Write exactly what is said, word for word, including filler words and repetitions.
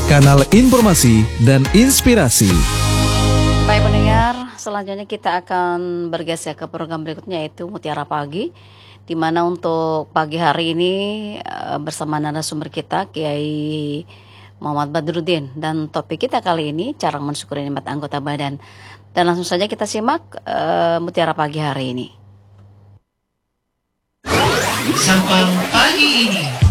kanal informasi dan inspirasi. Baik pendengar, selanjutnya kita akan bergeser ke program berikutnya, yaitu Mutiara Pagi, di mana untuk pagi hari ini eh, bersama narasumber kita Kiai Muhammad Badruddin, dan topik kita kali ini cara mensyukuri nikmat anggota badan. Dan langsung saja kita simak eh, Mutiara Pagi hari ini. Sapa pagi ini